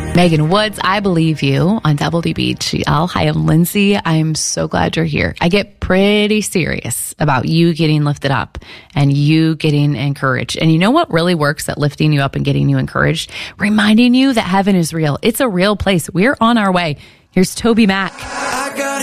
Megan Woods, I Believe You on WBGL. Hi, I'm Lindsay. I'm so glad you're here. I get pretty serious about you getting lifted up and you getting encouraged. And you know what really works at lifting you up and getting you encouraged? Reminding you that heaven is real. It's a real place. We're on our way. Here's Toby Mac.